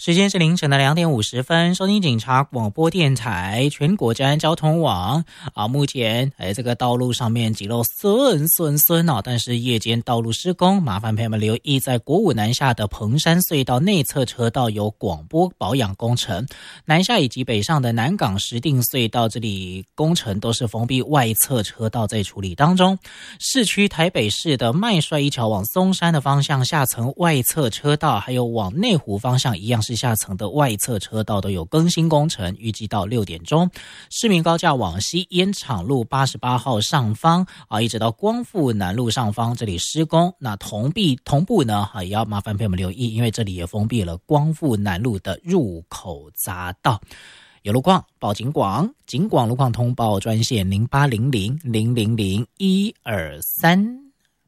时间是凌晨的2点50分，收听警察广播电台全国治安交通网目前这个道路上面挤漏顺但是夜间道路施工，麻烦朋友们留意，在国五南下的彭山隧道内侧车道有广播保养工程，南下以及北上的南港石碇隧道这里工程都是封闭外侧车道在处理当中。市区台北市的麦帅一桥往松山的方向下层外侧车道，还有往内湖方向一样是下层的外侧车道都有更新工程，预计到6点钟。市民高架往西烟厂路88号上方一直到光复南路上方这里施工，那同步呢也要麻烦朋友们留意，因为这里也封闭了光复南路的入口匝道。有路况报警广路况通报专线0800000123。